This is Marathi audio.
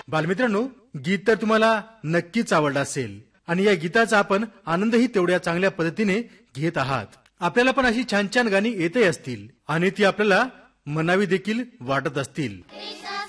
बालमित्रांनो, गीत तर तुम्हाला नक्कीच आवडलं असेल आणि या गीताचा आपण आनंदही तेवढ्या चांगल्या पद्धतीने घेत आहात. आपल्याला पण अशी छान छान गाणी येतही असतील आणि ती आपल्याला म्हणावी देखील वाटत असतील.